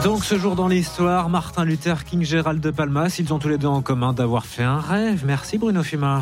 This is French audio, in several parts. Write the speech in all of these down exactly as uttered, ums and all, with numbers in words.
Donc ce jour dans l'histoire, Martin Luther King, Gérald de Palmas, ils ont tous les deux en commun d'avoir fait un rêve. Merci Bruno Fuma.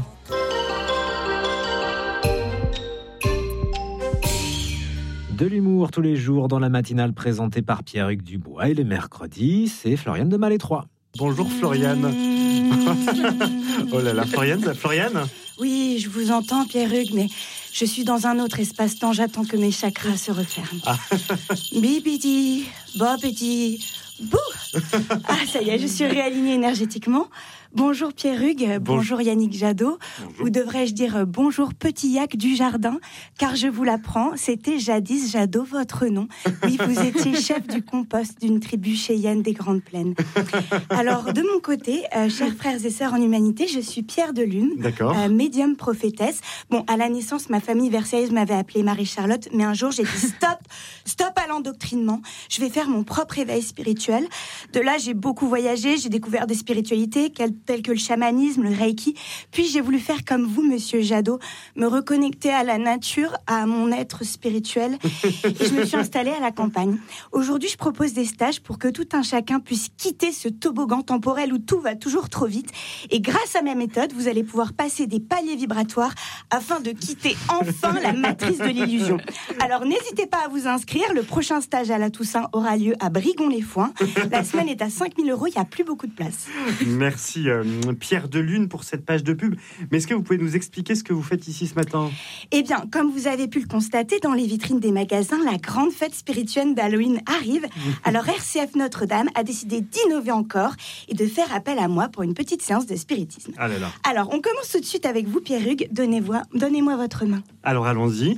De l'humour tous les jours dans la matinale présentée par Pierre-Hugues Dubois. Et les mercredis, c'est Floriane de Malétroit. Bonjour Floriane. Oh là là, Floriane, Floriane. Oui, je vous entends Pierre-Hugues, mais je suis dans un autre espace-temps, j'attends que mes chakras se referment. Ah. Bibidi, bobidi, bouh. Ah, ça y est, je suis réalignée énergétiquement. Bonjour Pierre-Hugues, bonjour, bonjour Yannick Jadot, bonjour. Ou devrais-je dire bonjour Petit Yac du Jardin, car je vous l'apprends, c'était jadis Jadot votre nom. Oui, vous étiez chef du compost d'une tribu cheyenne des Grandes Plaines. Alors, de mon côté, euh, chers frères et sœurs en humanité, je suis Pierre de Lune, euh, médium prophétesse. Bon, à la naissance, ma famille versaillaise m'avait appelée Marie-Charlotte, mais un jour, j'ai dit stop, stop à l'endoctrinement, je vais faire mon propre éveil spirituel. De là, j'ai beaucoup voyagé, j'ai découvert des spiritualités, quelles tels que le chamanisme, le reiki. Puis j'ai voulu faire comme vous, monsieur Jadot, me reconnecter à la nature, à mon être spirituel. Et je me suis installée à la campagne. Aujourd'hui, je propose des stages pour que tout un chacun puisse quitter ce toboggan temporel où tout va toujours trop vite. Et grâce à ma méthode, vous allez pouvoir passer des paliers vibratoires afin de quitter enfin la matrice de l'illusion. Alors n'hésitez pas à vous inscrire. Le prochain stage à la Toussaint aura lieu à Brigon-les-Foins. La semaine est à cinq mille euros. Il n'y a plus beaucoup de place. Merci. Euh, Pierre de Lune pour cette page de pub. Mais est-ce que vous pouvez nous expliquer ce que vous faites ici ce matin ? Eh bien, comme vous avez pu le constater dans les vitrines des magasins, la grande fête spirituelle d'Halloween arrive. Alors R C F Notre-Dame a décidé d'innover encore et de faire appel à moi pour une petite séance de spiritisme. Ah là là. Alors, on commence tout de suite avec vous, Pierre-Hugues. Donnez-moi, donnez-moi votre main. Alors, allons-y.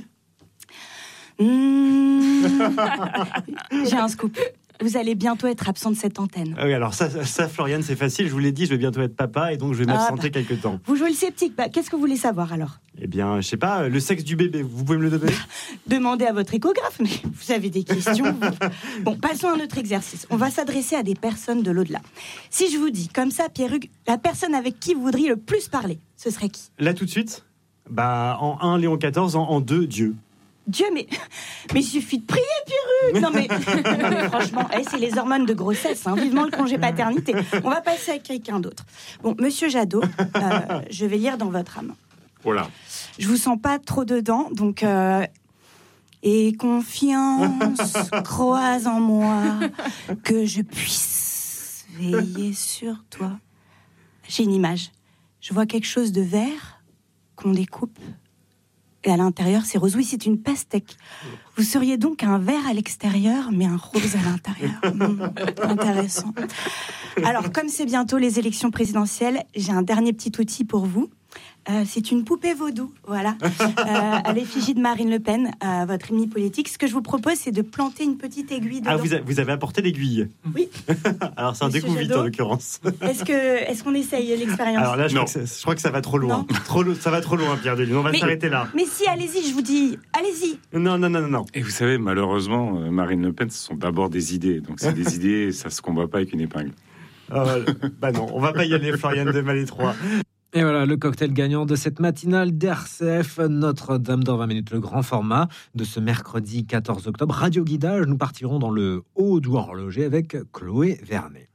Mmh... J'ai un scoop. Vous allez bientôt être absent de cette antenne. Ah oui, alors ça, ça, Floriane, c'est facile. Je vous l'ai dit, je vais bientôt être papa et donc je vais m'absenter ah bah, quelques temps. Vous jouez le sceptique. Bah, qu'est-ce que vous voulez savoir alors ? Eh bien, je sais pas, le sexe du bébé, vous pouvez me le donner ? Demandez à votre échographe, mais vous avez des questions. Bon, passons à un autre exercice. On va s'adresser à des personnes de l'au-delà. Si je vous dis, comme ça, Pierre-Hugues, la personne avec qui vous voudriez le plus parler, ce serait qui ? Là, tout de suite ? Bah, en un, Léon quatorze, en, en deux, Dieu. Dieu, mais, mais il suffit de prier, Pierre-Hugues. Non, mais, non, mais franchement, hey, c'est les hormones de grossesse. Hein. Vivement le congé paternité. On va passer à quelqu'un d'autre. Bon, monsieur Jadot, euh, je vais lire dans votre âme. Voilà. Je vous sens pas trop dedans, donc... Euh, et confiance, croise en moi, que je puisse veiller sur toi. J'ai une image. Je vois quelque chose de vert qu'on découpe. Et à l'intérieur, c'est rose. Oui, c'est une pastèque. Vous seriez donc un vert à l'extérieur, mais un rose à l'intérieur. Mmh, intéressant. Alors, comme c'est bientôt les élections présidentielles, j'ai un dernier petit outil pour vous. Euh, c'est une poupée vaudou, voilà, euh, à l'effigie de Marine Le Pen, euh, votre ennemi politique. Ce que je vous propose, c'est de planter une petite aiguille dedans. Ah, vous, a, vous avez apporté l'aiguille ? Oui. Alors, c'est un découverte en l'occurrence. Est-ce, que, est-ce qu'on essaye l'expérience ? Alors là, je crois, que je crois que ça va trop loin. trop, ça va trop loin, Pierre de Lune. On va mais, s'arrêter là. Mais si, allez-y, je vous dis, allez-y. Non, non, non, non, non. Et vous savez, malheureusement, Marine Le Pen, ce sont d'abord des idées. Donc, c'est des idées, ça se combat pas avec une épingle. Oh, bah non, on va pas y aller, Floriane de Malétroit. Et voilà, le cocktail gagnant de cette matinale d'R C F Notre-Dame dans vingt minutes, le grand format de ce mercredi quatorze octobre. Radio Guidage, nous partirons dans le haut du horloger avec Chloé Vernet.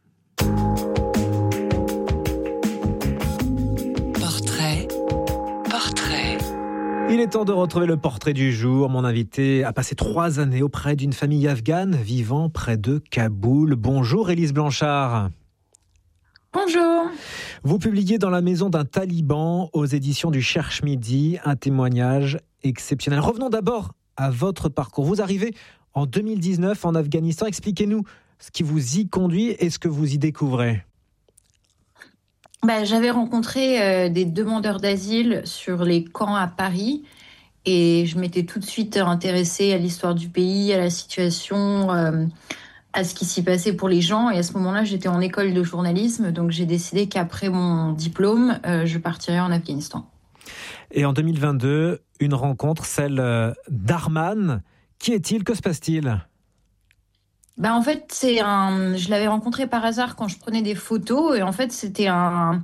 Portrait, portrait. Il est temps de retrouver le portrait du jour. Mon invité a passé trois années auprès d'une famille afghane vivant près de Kaboul. Bonjour Élise Blanchard. Bonjour. Vous publiez dans La maison d'un taliban aux éditions du Cherche Midi un témoignage exceptionnel. Revenons d'abord à votre parcours. Vous arrivez en deux mille dix-neuf en Afghanistan. Expliquez-nous ce qui vous y conduit et ce que vous y découvrez. Bah, j'avais rencontré euh, des demandeurs d'asile sur les camps à Paris et je m'étais tout de suite intéressée à l'histoire du pays, à la situation... Euh, à ce qui s'y passait pour les gens. Et à ce moment-là, j'étais en école de journalisme, donc j'ai décidé qu'après mon diplôme, euh, je partirais en Afghanistan. Et en deux mille vingt-deux, une rencontre, celle d'Arman. Qui est-il ? Que se passe-t-il ? Ben, en fait, c'est un... je l'avais rencontré par hasard quand je prenais des photos. Et en fait, c'était un,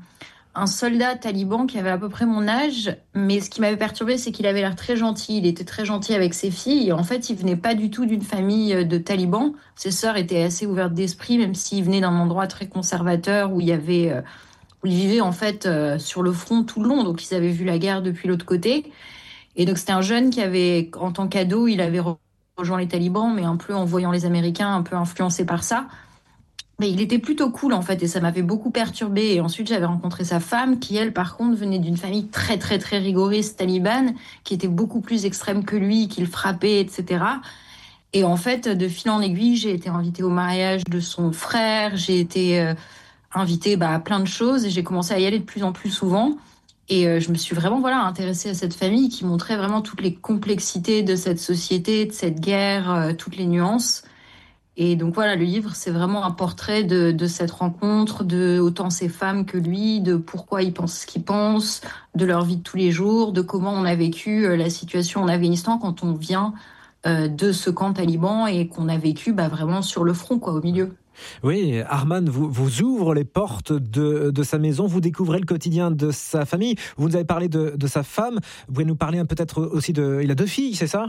un soldat taliban qui avait à peu près mon âge, mais ce qui m'avait perturbée, c'est qu'il avait l'air très gentil. Il était très gentil avec ses filles, et en fait, il venait pas du tout d'une famille de talibans. Ses sœurs étaient assez ouvertes d'esprit, même s'il venait d'un endroit très conservateur où il y avait, euh, où ils vivaient en fait euh, sur le front tout le long, donc ils avaient vu la guerre depuis l'autre côté. Et donc c'était un jeune qui avait, en tant qu'ado, il avait rejoint les talibans, mais un peu en voyant les Américains, un peu influencé par ça. Mais il était plutôt cool en fait et ça m'avait beaucoup perturbée. Et ensuite j'avais rencontré sa femme qui elle par contre venait d'une famille très très très rigoriste talibane qui était beaucoup plus extrême que lui, qui le frappait, et cetera. Et en fait de fil en aiguille j'ai été invitée au mariage de son frère, j'ai été euh, invitée bah, à plein de choses et j'ai commencé à y aller de plus en plus souvent. Et euh, je me suis vraiment voilà intéressée à cette famille qui montrait vraiment toutes les complexités de cette société, de cette guerre, euh, toutes les nuances. Et donc voilà, le livre, c'est vraiment un portrait de, de cette rencontre, de autant ces femmes que lui, de pourquoi ils pensent ce qu'ils pensent, de leur vie de tous les jours, de comment on a vécu euh, la situation en Afghanistan quand on vient euh, de ce camp taliban et qu'on a vécu bah, vraiment sur le front, quoi, au milieu. Oui, Arman vous, vous ouvre les portes de, de sa maison, vous découvrez le quotidien de sa famille. Vous nous avez parlé de, de sa femme, vous pouvez nous parler peut-être aussi de... Il a deux filles, c'est ça ?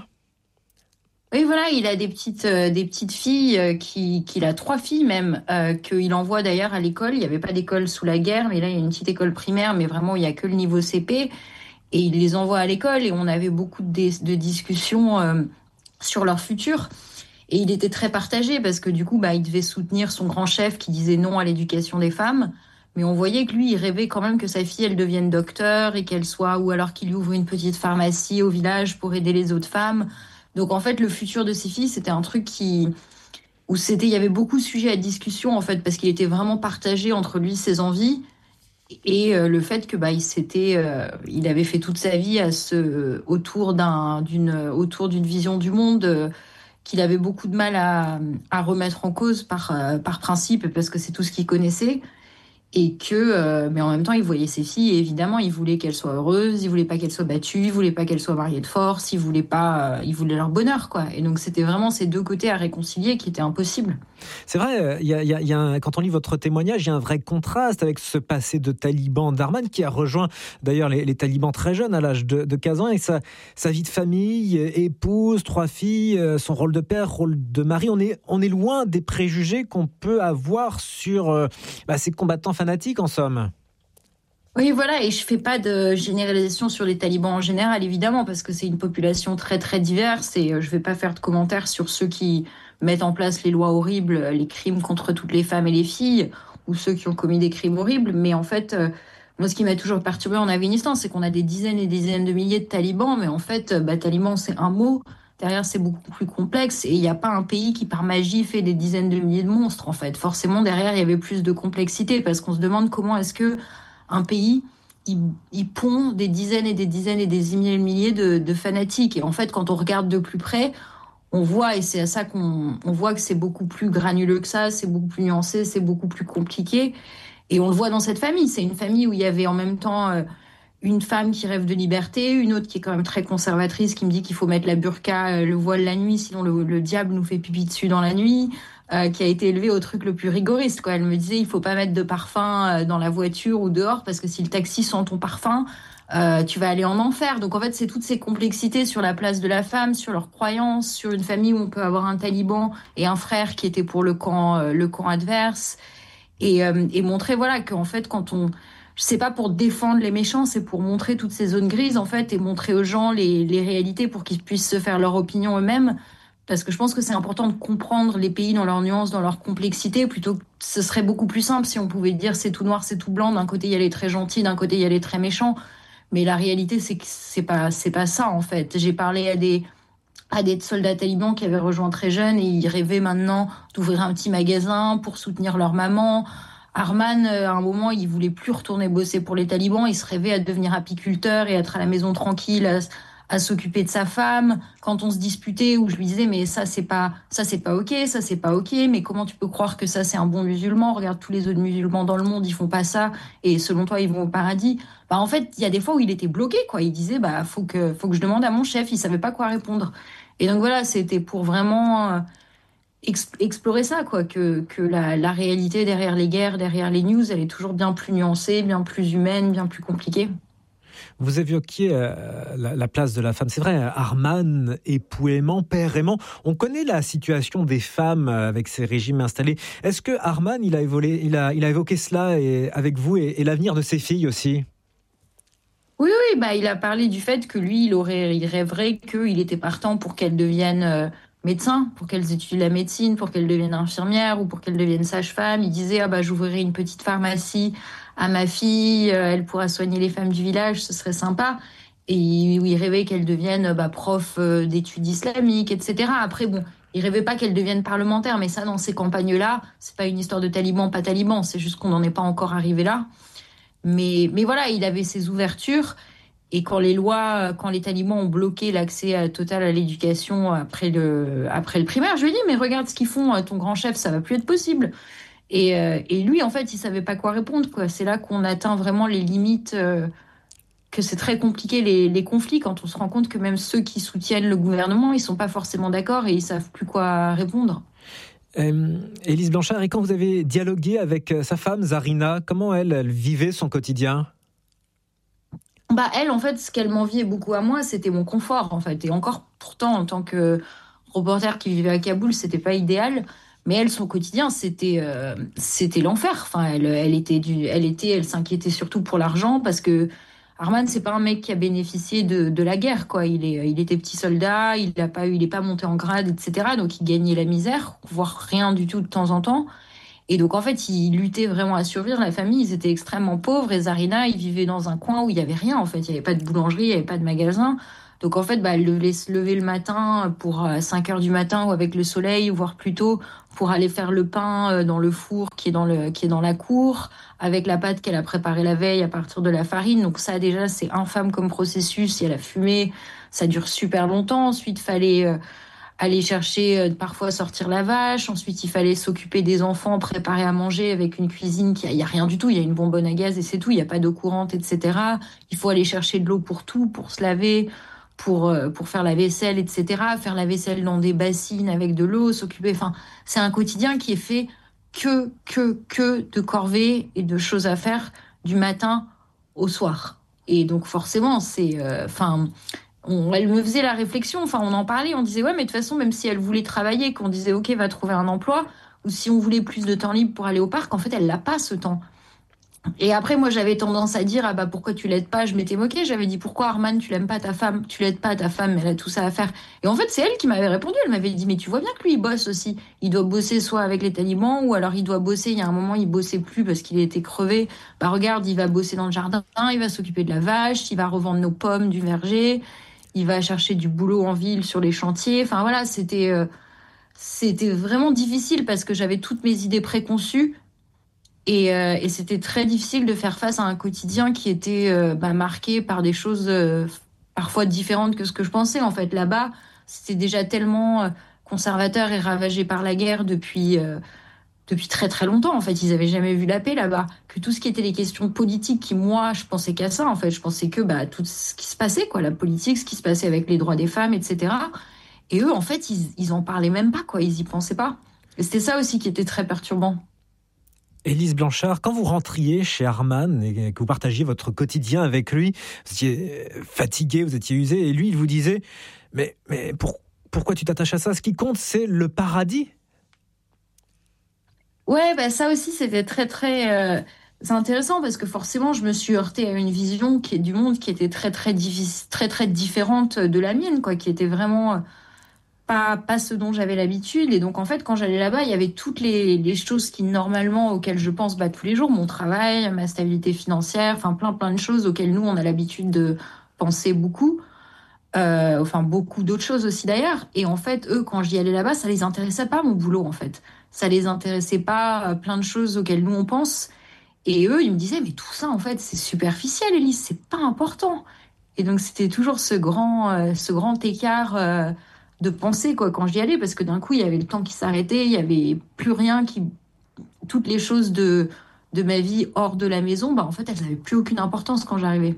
Oui, voilà, il a des petites, euh, des petites filles, euh, qui, qu'il a trois filles même, euh, qu'il envoie d'ailleurs à l'école. Il n'y avait pas d'école sous la guerre, mais là, il y a une petite école primaire, mais vraiment, il n'y a que le niveau C P. Et il les envoie à l'école et on avait beaucoup de, de discussions euh, sur leur futur. Et il était très partagé parce que du coup, bah, il devait soutenir son grand chef qui disait non à l'éducation des femmes. Mais on voyait que lui, il rêvait quand même que sa fille, elle devienne docteur et qu'elle soit, ou alors qu'il ouvre une petite pharmacie au village pour aider les autres femmes. Donc en fait, le futur de ses filles, c'était un truc qui où c'était, il y avait beaucoup de sujets à discussion en fait, parce qu'il était vraiment partagé entre lui, ses envies et euh, le fait que bah il s'était, euh, il avait fait toute sa vie à ce autour d'un, d'une, autour d'une vision du monde euh, qu'il avait beaucoup de mal à, à remettre en cause par euh, par principe, parce que c'est tout ce qu'il connaissait. Et que, euh, mais en même temps, il voyait ses filles et évidemment, il voulait qu'elles soient heureuses, il voulait pas qu'elles soient battues, il voulait pas qu'elles soient mariées de force, il voulait pas, euh, il voulait leur bonheur, quoi. Et donc, c'était vraiment ces deux côtés à réconcilier qui étaient impossibles. C'est vrai, il y a, il y a, il y a un, quand on lit votre témoignage, il y a un vrai contraste avec ce passé de taliban d'Arman qui a rejoint d'ailleurs les, les talibans très jeunes à l'âge de, de quinze ans et sa, sa vie de famille, épouse, trois filles, son rôle de père, rôle de mari. On est, on est loin des préjugés qu'on peut avoir sur euh, bah, ces combattants fanatiques en somme. Oui, voilà, et je fais pas de généralisation sur les talibans en général, évidemment, parce que c'est une population très très diverse et je vais pas faire de commentaires sur ceux qui mettent en place les lois horribles, les crimes contre toutes les femmes et les filles, ou ceux qui ont commis des crimes horribles. Mais en fait, euh, moi, ce qui m'a toujours perturbée en Afghanistan, c'est qu'on a des dizaines et des dizaines de milliers de talibans, mais en fait, bah, taliban, c'est un mot. Derrière, c'est beaucoup plus complexe et il n'y a pas un pays qui, par magie, fait des dizaines de milliers de monstres, en fait. Forcément, derrière, il y avait plus de complexité parce qu'on se demande comment est-ce que un pays, il, il pond des dizaines et des dizaines et des milliers et milliers de, de fanatiques. Et en fait, quand on regarde de plus près, on voit, et c'est à ça qu'on on voit que c'est beaucoup plus granuleux que ça, c'est beaucoup plus nuancé, c'est beaucoup plus compliqué. Et on le voit dans cette famille. C'est une famille où il y avait en même temps euh, une femme qui rêve de liberté, une autre qui est quand même très conservatrice, qui me dit qu'il faut mettre la burqa, euh, le voile la nuit, sinon le, le diable nous fait pipi dessus dans la nuit. Euh, qui a été élevée au truc le plus rigoriste, quoi. Elle me disait, il faut pas mettre de parfum euh, dans la voiture ou dehors, parce que si le taxi sent ton parfum, euh, tu vas aller en enfer. Donc en fait, c'est toutes ces complexités sur la place de la femme, sur leurs croyances, sur une famille où on peut avoir un taliban et un frère qui était pour le camp, euh, le camp adverse. Et, euh, et montrer, voilà, qu'en fait, quand on... C'est pas pour défendre les méchants, c'est pour montrer toutes ces zones grises, en fait, et montrer aux gens les, les réalités pour qu'ils puissent se faire leur opinion eux-mêmes. Parce que je pense que c'est important de comprendre les pays dans leurs nuances, dans leur complexité, plutôt que ce serait beaucoup plus simple si on pouvait dire c'est tout noir, c'est tout blanc, d'un côté il y a les très gentils, d'un côté il y a les très méchants. Mais la réalité, c'est que c'est pas, c'est pas ça, en fait. J'ai parlé à des, à des soldats talibans qui avaient rejoint très jeunes et ils rêvaient maintenant d'ouvrir un petit magasin pour soutenir leur maman. Arman, à un moment, il voulait plus retourner bosser pour les talibans, il se rêvait à devenir apiculteur et être à la maison tranquille, à, à s'occuper de sa femme. Quand on se disputait, où je lui disais mais ça c'est pas ça c'est pas ok, ça c'est pas ok, mais comment tu peux croire que ça c'est un bon musulman? Regarde tous les autres musulmans dans le monde, ils font pas ça et selon toi ils vont au paradis. Bah en fait il y a des fois où il était bloqué, quoi. Il disait bah faut que faut que je demande à mon chef, il savait pas quoi répondre. Et donc voilà, c'était pour vraiment euh, ex- explorer ça, quoi, que, que la, la réalité derrière les guerres, derrière les news, elle est toujours bien plus nuancée, bien plus humaine, bien plus compliquée. Vous évoquiez euh, la, la place de la femme. C'est vrai, Arman, époux aimant, père aimant. On connaît la situation des femmes avec ces régimes installés. Est-ce que Arman, il a, évolué, il a, il a évoqué cela et, avec vous et, et l'avenir de ses filles aussi ? Oui, oui, bah, il a parlé du fait que lui, il, aurait, il rêverait qu'il était partant pour qu'elles deviennent euh, médecins, pour qu'elles étudient la médecine, pour qu'elles deviennent infirmières ou pour qu'elles deviennent sages-femmes. Il disait, ah bah, j'ouvrirai une petite pharmacie à ma fille, euh, elle pourra soigner les femmes du village, ce serait sympa. Et il, il rêvait qu'elles deviennent bah, prof euh, d'études islamiques, et cetera. Après, bon, il rêvait pas qu'elles deviennent parlementaires, mais ça, dans ces campagnes-là, c'est pas une histoire de talibans, pas talibans, c'est juste qu'on n'en est pas encore arrivé là. Mais, mais voilà, il avait ses ouvertures. Et quand les lois, quand les talibans ont bloqué l'accès total à l'éducation après le, après le primaire, je lui ai dit, mais regarde ce qu'ils font, ton grand chef, ça va plus être possible. Et, euh, et lui, en fait, il savait pas quoi répondre, quoi. C'est là qu'on atteint vraiment les limites, euh, que c'est très compliqué, les, les conflits, quand on se rend compte que même ceux qui soutiennent le gouvernement, ils sont pas forcément d'accord et ils savent plus quoi répondre. Euh, Élise Blanchard, et quand vous avez dialogué avec sa femme, Zarina, comment elle, elle vivait son quotidien ? Bah elle, en fait, ce qu'elle m'enviait beaucoup à moi, c'était mon confort, en fait. Et encore, pourtant, en tant que reporter qui vivait à Kaboul, c'était pas idéal. Mais elle, son quotidien, c'était euh, c'était l'enfer. Enfin, elle, elle était du, elle était, elle s'inquiétait surtout pour l'argent parce que Arman, c'est pas un mec qui a bénéficié de, de la guerre, quoi. Il est, il était petit soldat, il a pas eu, il est pas monté en grade, et cetera. Donc il gagnait la misère, voire rien du tout de temps en temps. Et donc, en fait, ils luttaient vraiment à survivre. La famille, ils étaient extrêmement pauvres. Et Zarina, ils vivaient dans un coin où il n'y avait rien, en fait. Il n'y avait pas de boulangerie, il n'y avait pas de magasin. Donc, en fait, bah, elle devait se lever le matin pour cinq heures du matin ou avec le soleil, voire plus tôt, pour aller faire le pain dans le four qui est dans, le, qui est dans la cour, avec la pâte qu'elle a préparée la veille à partir de la farine. Donc, ça, déjà, c'est infâme comme processus. Il y a la fumée, ça dure super longtemps. Ensuite, il fallait... Euh, aller chercher, euh, parfois sortir la vache. Ensuite, il fallait s'occuper des enfants, préparer à manger avec une cuisine qui, il n'y a rien du tout. Il y a une bonbonne à gaz et c'est tout. Il n'y a pas d'eau courante, et cetera. Il faut aller chercher de l'eau pour tout, pour se laver, pour, euh, pour faire la vaisselle, et cetera. Faire la vaisselle dans des bassines avec de l'eau, s'occuper. Enfin, c'est un quotidien qui est fait que, que, que de corvées et de choses à faire du matin au soir. Et donc, forcément, c'est, enfin, euh, On, elle me faisait la réflexion, enfin on en parlait, on disait ouais mais de toute façon même si elle voulait travailler, qu'on disait ok va trouver un emploi, ou si on voulait plus de temps libre pour aller au parc, en fait elle l'a pas ce temps. Et après moi j'avais tendance à dire ah bah pourquoi tu l'aides pas, je m'étais moquée, j'avais dit pourquoi Arman tu l'aimes pas ta femme, tu l'aides pas ta femme, elle a tout ça à faire. Et en fait c'est elle qui m'avait répondu, elle m'avait dit mais tu vois bien que lui il bosse aussi, il doit bosser soit avec les talibans ou alors il doit bosser, il y a un moment il bossait plus parce qu'il était crevé, bah regarde il va bosser dans le jardin, il va s'occuper de la vache, il va revendre nos pommes du verger. Il va chercher du boulot en ville sur les chantiers. Enfin voilà, c'était, euh, c'était vraiment difficile parce que j'avais toutes mes idées préconçues. Et, euh, et c'était très difficile de faire face à un quotidien qui était euh, bah, marqué par des choses euh, parfois différentes que ce que je pensais. En fait, là-bas, c'était déjà tellement euh, conservateur et ravagé par la guerre depuis... Euh, depuis très très longtemps, en fait, ils avaient jamais vu la paix là-bas. Que tout ce qui était les questions politiques, qui moi, je pensais qu'à ça, en fait, je pensais que bah tout ce qui se passait, quoi, la politique, ce qui se passait avec les droits des femmes, et cetera. Et eux, en fait, ils, ils en parlaient même pas, quoi, ils y pensaient pas. Et c'était ça aussi qui était très perturbant. Élise Blanchard, quand vous rentriez chez Arman et que vous partagiez votre quotidien avec lui, vous étiez fatigué, vous étiez usé, et lui, il vous disait mais mais pour, pourquoi tu t'attaches à ça ? Ce qui compte, c'est le paradis. Ouais, bah ça aussi, c'était très, très euh, intéressant parce que forcément, je me suis heurtée à une vision qui est du monde qui était très, très, difficile, très, très différente de la mienne, quoi, qui était vraiment euh, pas, pas ce dont j'avais l'habitude. Et donc, en fait, quand j'allais là-bas, il y avait toutes les, les choses qui, normalement, auxquelles je pense bah, tous les jours, mon travail, ma stabilité financière, enfin, plein, plein de choses auxquelles nous, on a l'habitude de penser beaucoup. Euh, enfin, beaucoup d'autres choses aussi d'ailleurs. Et en fait, eux, quand j'y allais là-bas, ça les intéressait pas, mon boulot, en fait. Ça les intéressait pas, euh, plein de choses auxquelles nous, on pense. Et eux, ils me disaient, mais tout ça, en fait, c'est superficiel, Élise, c'est pas important. Et donc, c'était toujours ce grand, euh, ce grand écart euh, de pensée, quoi, quand j'y allais, parce que d'un coup, il y avait le temps qui s'arrêtait, il y avait plus rien qui... Toutes les choses de, de ma vie hors de la maison, bah, en fait, elles n'avaient plus aucune importance quand j'arrivais.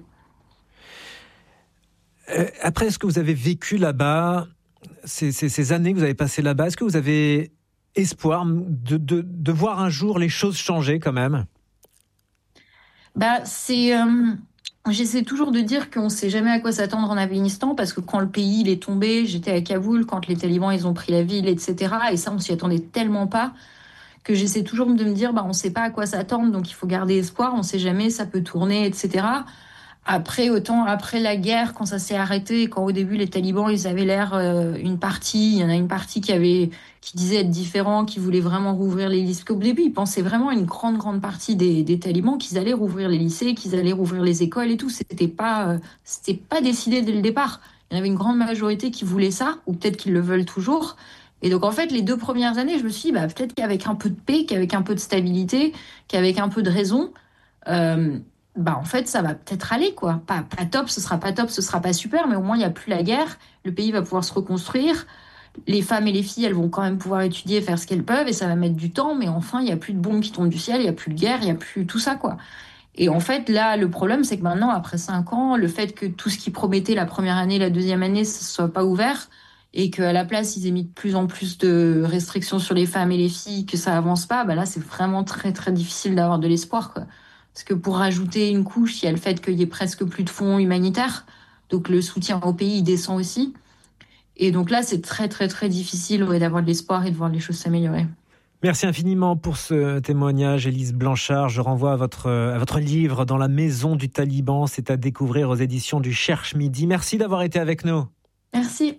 Après, est-ce que vous avez vécu là-bas, ces, ces, ces années que vous avez passées là-bas, est-ce que vous avez espoir de, de, de voir un jour les choses changer quand même? Bah, c'est, euh, j'essaie toujours de dire qu'on ne sait jamais à quoi s'attendre en Afghanistan, parce que quand le pays il est tombé, j'étais à Kaboul, quand les talibans ils ont pris la ville, et cetera. Et ça, on s'y attendait tellement pas que j'essaie toujours de me dire, bah, on ne sait pas à quoi s'attendre, donc il faut garder espoir, on ne sait jamais, ça peut tourner, et cetera. Après, autant après la guerre, quand ça s'est arrêté, quand au début les talibans, ils avaient l'air euh, une partie, il y en a une partie qui avait, qui disait être différent, qui voulait vraiment rouvrir les lycées. Au début, ils pensaient vraiment une grande, grande partie des, des talibans qu'ils allaient rouvrir les lycées, qu'ils allaient rouvrir les écoles et tout. C'était pas, euh, c'était pas décidé dès le départ. Il y en avait une grande majorité qui voulait ça, ou peut-être qu'ils le veulent toujours. Et donc, en fait, les deux premières années, je me suis dit, bah, peut-être qu'avec un peu de paix, qu'avec un peu de stabilité, qu'avec un peu de raison, euh, bah, en fait, ça va peut-être aller, quoi. Pas, pas top, ce sera pas top, ce sera pas super, mais au moins, il n'y a plus la guerre. Le pays va pouvoir se reconstruire. Les femmes et les filles, elles vont quand même pouvoir étudier, faire ce qu'elles peuvent, et ça va mettre du temps, mais enfin, il n'y a plus de bombes qui tombent du ciel, il n'y a plus de guerre, il n'y a plus tout ça, quoi. Et en fait, là, le problème, c'est que maintenant, après cinq ans, le fait que tout ce qui promettait la première année, la deuxième année, ça ne soit pas ouvert, et qu'à la place, ils aient mis de plus en plus de restrictions sur les femmes et les filles, que ça avance pas, bah là, c'est vraiment très, très difficile d'avoir de l'espoir, quoi. Parce que pour rajouter une couche, il y a le fait qu'il y ait presque plus de fonds humanitaires, donc le soutien au pays, il descend aussi. Et donc là, c'est très, très, très difficile ouais, d'avoir de l'espoir et de voir les choses s'améliorer. Merci infiniment pour ce témoignage, Élise Blanchard. Je renvoie à votre, à votre livre « Dans la maison du Taliban ». C'est à découvrir aux éditions du Cherche Midi. Merci d'avoir été avec nous. Merci.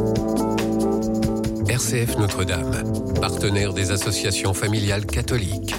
R C F Notre-Dame, partenaire des associations familiales catholiques.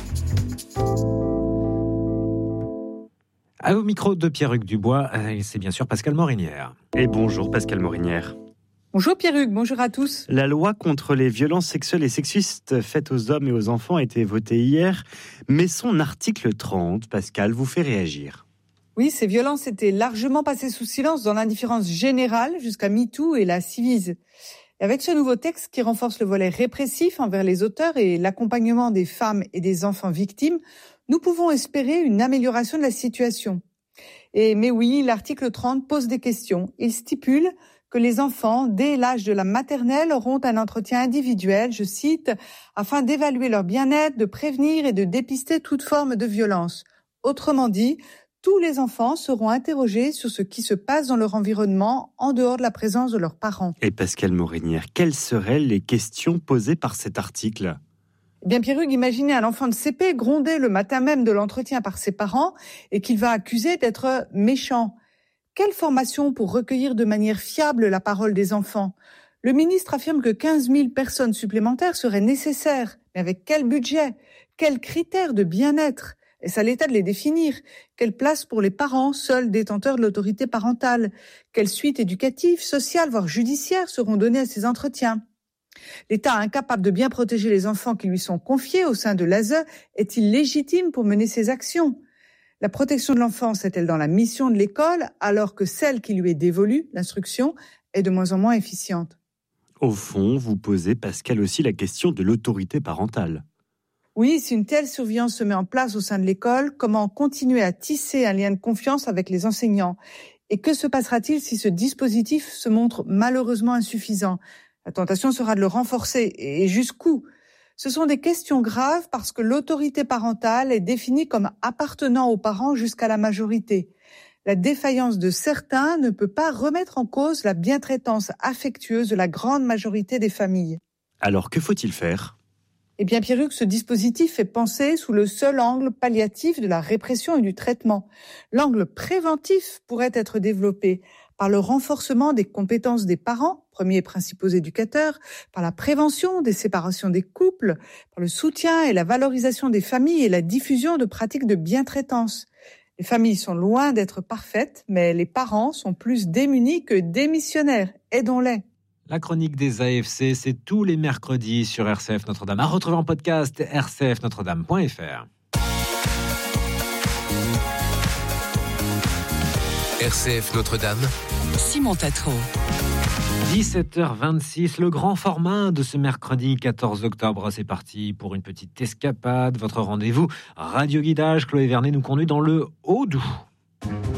Au micro de Pierre-Hugues Dubois, c'est bien sûr Pascal Morinière. Et bonjour Pascal Morinière. Bonjour Pierre-Hugues, bonjour à tous. La loi contre les violences sexuelles et sexistes faites aux hommes et aux enfants a été votée hier, mais son article trente, Pascal, vous fait réagir. Oui, ces violences étaient largement passées sous silence dans l'indifférence générale jusqu'à MeToo et la Civise. Et avec ce nouveau texte qui renforce le volet répressif envers les auteurs et l'accompagnement des femmes et des enfants victimes, nous pouvons espérer une amélioration de la situation. Et, mais oui, l'article trente pose des questions. Il stipule que les enfants, dès l'âge de la maternelle, auront un entretien individuel, je cite, afin d'évaluer leur bien-être, de prévenir et de dépister toute forme de violence. Autrement dit, tous les enfants seront interrogés sur ce qui se passe dans leur environnement en dehors de la présence de leurs parents. Et Pascal Morinière, quelles seraient les questions posées par cet article ? Eh bien, Pierre-Hugues, imaginez un enfant de C P grondé le matin même de l'entretien par ses parents et qu'il va accuser d'être méchant. Quelle formation pour recueillir de manière fiable la parole des enfants ? Le ministre affirme que quinze mille personnes supplémentaires seraient nécessaires. Mais avec quel budget ? Quels critères de bien-être ? Est-ce à l'État de les définir ? Quelle place pour les parents, seuls détenteurs de l'autorité parentale ? Quelles suites éducatives, sociales, voire judiciaires seront données à ces entretiens ? L'État incapable de bien protéger les enfants qui lui sont confiés au sein de l'A S E est-il légitime pour mener ses actions ? La protection de l'enfance est-elle dans la mission de l'école, alors que celle qui lui est dévolue, l'instruction, est de moins en moins efficiente ? Au fond, vous posez, Pascal, aussi la question de l'autorité parentale. Oui, si une telle surveillance se met en place au sein de l'école, comment continuer à tisser un lien de confiance avec les enseignants ? Et que se passera-t-il si ce dispositif se montre malheureusement insuffisant ? La tentation sera de le renforcer. Et jusqu'où ? Ce sont des questions graves parce que l'autorité parentale est définie comme appartenant aux parents jusqu'à la majorité. La défaillance de certains ne peut pas remettre en cause la bientraitance affectueuse de la grande majorité des familles. Alors, que faut-il faire ? Eh bien, Pierre-Hugues, ce dispositif est pensé sous le seul angle palliatif de la répression et du traitement. L'angle préventif pourrait être développé par le renforcement des compétences des parents, premiers et principaux éducateurs, par la prévention des séparations des couples, par le soutien et la valorisation des familles et la diffusion de pratiques de bientraitance. Les familles sont loin d'être parfaites, mais les parents sont plus démunis que démissionnaires. Aidons-les. La chronique des A F C, c'est tous les mercredis sur R C F Notre-Dame. À retrouver en podcast r c f notre dame point f r. R C F Notre-Dame, Simon Tatro. dix-sept heures vingt-six, le grand format de ce mercredi quatorze octobre. C'est parti pour une petite escapade. Votre rendez-vous radio guidage. Chloé Vernet nous conduit dans le Haut-Doubs.